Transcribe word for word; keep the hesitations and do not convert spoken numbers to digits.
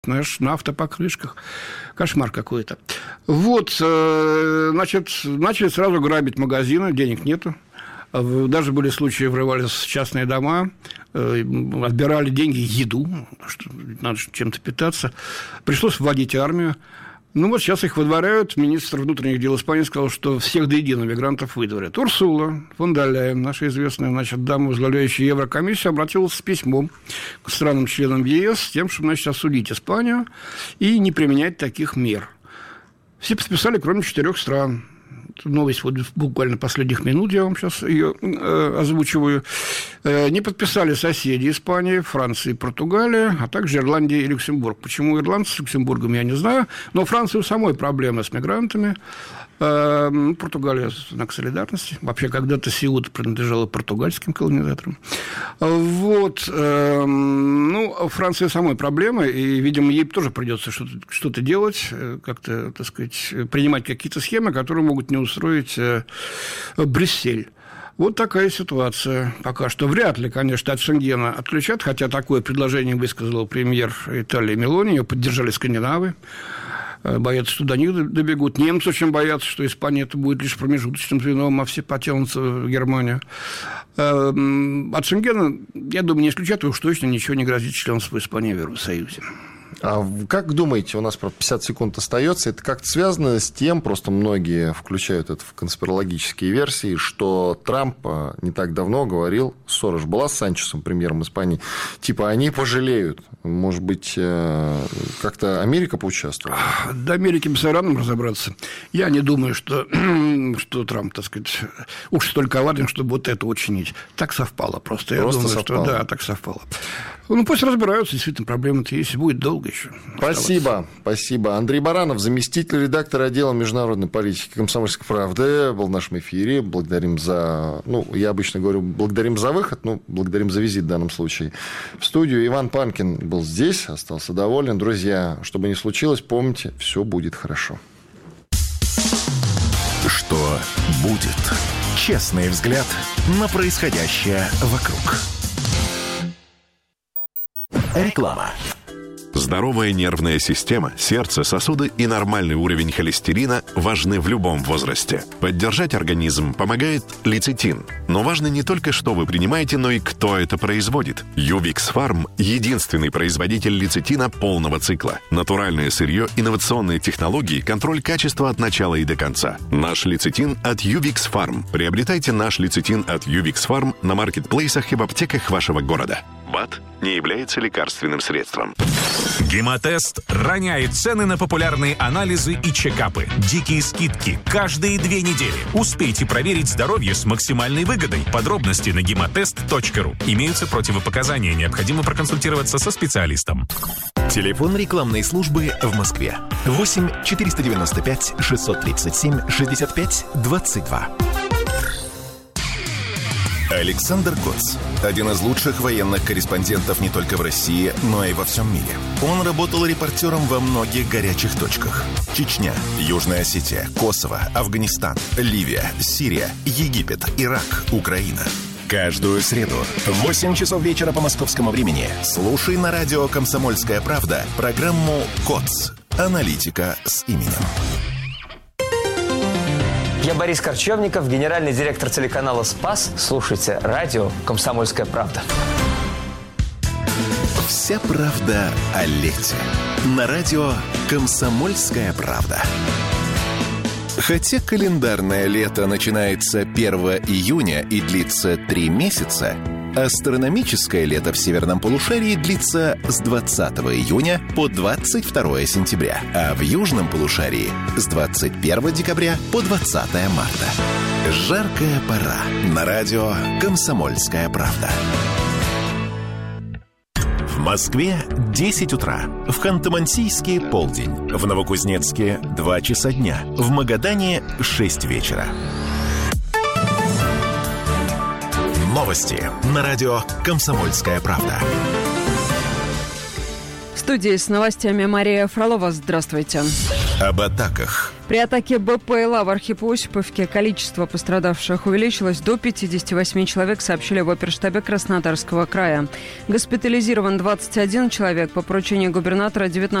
знаешь, на автопокрышках. Кошмар какой-то. Вот, значит, начали сразу грабить магазины, денег нету. Даже были случаи, врывались в частные дома, отбирали деньги, еду, что надо чем-то питаться. Пришлось вводить армию. Ну, вот сейчас их выдворяют. Министр внутренних дел Испании сказал, что всех до единого мигрантов выдворят. Урсула фон дер Ляйен, наша известная, значит, дама, возглавляющая Еврокомиссию, обратилась с письмом к странам-членам ЕС с тем, чтобы, значит, осудить Испанию и не применять таких мер. Все подписали, кроме четырех стран. Новость вот буквально последних минут, я вам сейчас ее э, озвучиваю. Э, не подписали соседи Испании, Франция и Португалия, а также Ирландия и Люксембург. Почему ирландцы с Люксембургом, я не знаю, но Франция у самой проблемы с мигрантами. Э, Португалия знак солидарности. Вообще, когда-то Сеута принадлежала португальским колонизаторам. Вот. Э, ну, Франция самой проблема, и, видимо, ей тоже придется что-то, что-то делать, как-то, так сказать, принимать какие-то схемы, которые могут не устроить Брюссель. Вот такая ситуация пока что. Вряд ли, конечно, от Шенгена отключат, хотя такое предложение высказал премьер Италии Мелони, ее поддержали скандинавы, боятся, что до них добегут. Немцы очень боятся, что Испания это будет лишь промежуточным звеном, а все потянутся в Германию. От Шенгена, я думаю, не исключат, и уж точно ничего не грозит членству Испании в Евросоюзе. А как думаете, у нас пятьдесят секунд остается, это как-то связано с тем, просто многие включают это в конспирологические версии, что Трамп не так давно говорил, ссора же была с Санчесом, премьером Испании, типа они пожалеют, может быть, как-то Америка поучаствовала? До Америки бы все равно разобраться. Я не думаю, что, что Трамп, так сказать, уж столько коварен, чтобы вот это учинить. Так совпало просто. Я просто думаю, совпало. Что да, так совпало. Ну, пусть разбираются, действительно, проблема-то есть, будет долго еще. Спасибо, спасибо. Андрей Баранов, заместитель редактора отдела международной политики «Комсомольской правды», был в нашем эфире. Благодарим за... Ну, я обычно говорю, благодарим за выход, ну, благодарим за визит в данном случае. В студию Иван Панкин был здесь, остался доволен. Друзья, что бы ни случилось, помните, все будет хорошо. Что будет? Честный взгляд на происходящее вокруг. Реклама. Здоровая нервная система, сердце, сосуды и нормальный уровень холестерина важны в любом возрасте. Поддержать организм помогает лецитин. Но важно не только, что вы принимаете, но и кто это производит. Ювикс Фарм – единственный производитель лецитина полного цикла. Натуральное сырье, инновационные технологии, контроль качества от начала и до конца. Наш лецитин от Ювикс Фарм. Приобретайте наш лецитин от Ювикс Фарм на маркетплейсах и в аптеках вашего города. БАД не является лекарственным средством. Гемотест роняет цены на популярные анализы и чекапы. Дикие скидки каждые две недели. Успейте проверить здоровье с максимальной выгодой. Подробности на гемотест точка ру. Имеются противопоказания. Необходимо проконсультироваться со специалистом. Телефон рекламной службы в Москве. восемь четыреста девяносто пять шестьсот тридцать семь шестьдесят пять двадцать два. Александр Коц. Один из лучших военных корреспондентов не только в России, но и во всем мире. Он работал репортером во многих горячих точках. Чечня, Южная Осетия, Косово, Афганистан, Ливия, Сирия, Египет, Ирак, Украина. Каждую среду в восемь часов вечера по московскому времени слушай на радио «Комсомольская правда» программу «Коц. Аналитика с именем». Я Борис Корчевников, генеральный директор телеканала «Спас». Слушайте радио «Комсомольская правда». Вся правда о лете. На радио «Комсомольская правда». Хотя календарное лето начинается первого июня и длится три месяца, астрономическое лето в северном полушарии длится с двадцатого июня по двадцать второе сентября, а в южном полушарии с двадцать первого декабря по двадцатое марта. Жаркая пора. На радио «Комсомольская правда». В Москве десять утра, в Ханты-Мансийске полдень, в Новокузнецке два часа дня, в Магадане шесть вечера. Новости на радио «Комсомольская правда». В студии с новостями Мария Фролова. Здравствуйте. Об атаках. При атаке БПЛА в Архипо-Осиповке количество пострадавших увеличилось до пятьдесят восемь человек, сообщили в оперштабе Краснодарского края. Госпитализирован двадцать один человек. По поручению губернатора девятнадцать